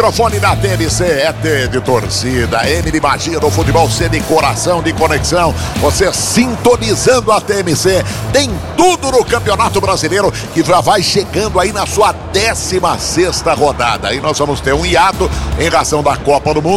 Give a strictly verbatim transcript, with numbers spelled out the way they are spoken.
O microfone da T M C é T de torcida, M de magia no futebol, C de coração, de conexão. Você sintonizando a T M C, tem tudo no Campeonato Brasileiro, que já vai chegando aí na sua décima sexta rodada. Aí nós vamos ter um hiato em razão da Copa do Mundo.